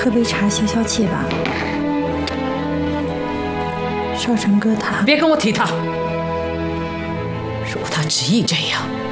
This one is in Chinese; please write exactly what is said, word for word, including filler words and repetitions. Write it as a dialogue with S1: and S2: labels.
S1: 喝杯茶消消气吧。少成哥他……
S2: 别跟我提他。如果他执意这样，